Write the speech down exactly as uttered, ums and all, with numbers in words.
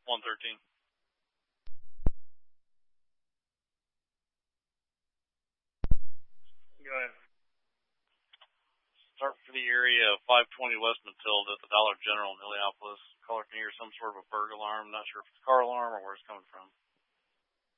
one thirteen. Go ahead. Start for the area of five twenty West Matilda at the Dollar General in Heliopolis. Caller can hear some sort of a burglar alarm. Not sure if it's a car alarm or where it's coming from.